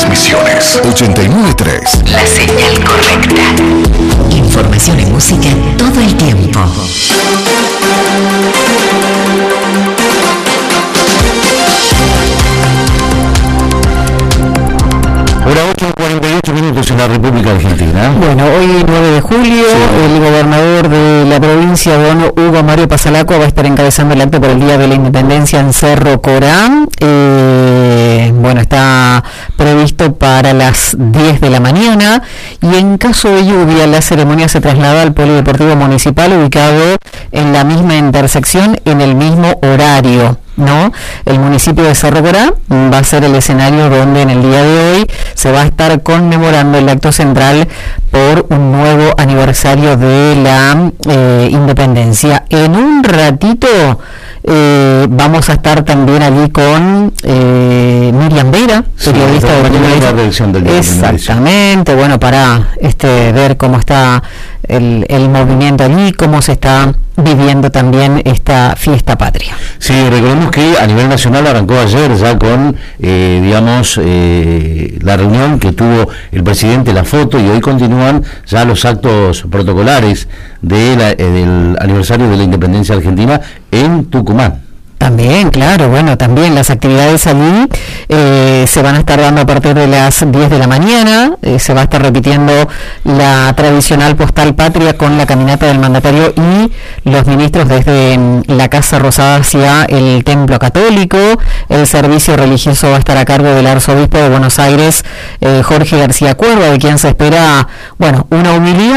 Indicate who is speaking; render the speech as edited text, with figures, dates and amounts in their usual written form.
Speaker 1: las Misiones. 89.3.
Speaker 2: La señal correcta. Información y música todo el tiempo.
Speaker 3: Ahora 8:48 en la República Argentina.
Speaker 4: Bueno, hoy 9 de julio, sí. El gobernador de la provincia, don Hugo Mario Passalacqua, va a estar encabezando el acto por el Día de la Independencia en Cerro Corá. Bueno, está previsto para las 10 de la mañana y en caso de lluvia la ceremonia se traslada al Polideportivo Municipal ubicado en la misma intersección en el mismo horario, ¿no? El municipio de Cerro Corá va a ser el escenario donde en el día de hoy se va a estar conmemorando el acto central por un nuevo aniversario de la independencia. En un ratito vamos a estar también allí con Miriam Vera, periodista de la redacción del Día. Exactamente, bueno, para ver cómo está el movimiento allí, cómo se está viviendo también esta fiesta patria.
Speaker 3: Sí, recordemos que a nivel nacional arrancó ayer ya con, la reunión que tuvo el presidente, la foto, y hoy continúan ya los actos protocolares del aniversario de la independencia argentina en Tucumán.
Speaker 4: También, claro, bueno, también las actividades allí se van a estar dando a partir de las 10 de la mañana, se va a estar repitiendo la tradicional postal patria con la caminata del mandatario y los ministros desde la Casa Rosada hacia el Templo Católico. El servicio religioso va a estar a cargo del arzobispo de Buenos Aires, Jorge García Cuerva, de quien se espera, bueno, una humildad